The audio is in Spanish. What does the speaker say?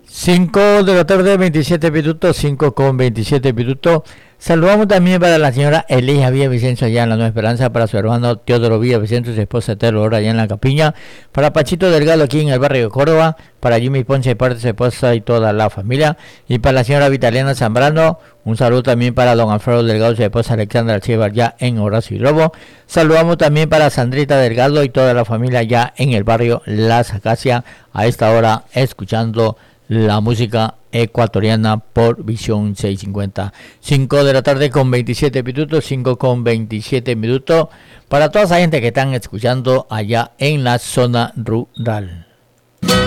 5 de la tarde, 27 minutos, 5 con 27 minutos. Saludamos también para la señora Elija Villavicencio allá en la Nueva Esperanza, para su hermano Teodoro Villavicencio, su esposa Teodoro allá en la Capiña, para Pachito Delgado aquí en el barrio de Córdoba, para Jimmy Ponce de parte de su esposa y toda la familia, y para la señora Vitaliana Zambrano, un saludo también para don Alfredo Delgado, su esposa Alexandra Chevar ya en Horacio y Lobo. Saludamos también para Sandrita Delgado y toda la familia ya en el barrio Las Acacias, a esta hora escuchando la música ecuatoriana por Visión 650. 5 de la tarde con 27 minutos, 5 con 27 minutos, para toda esa gente que están escuchando allá en la zona rural.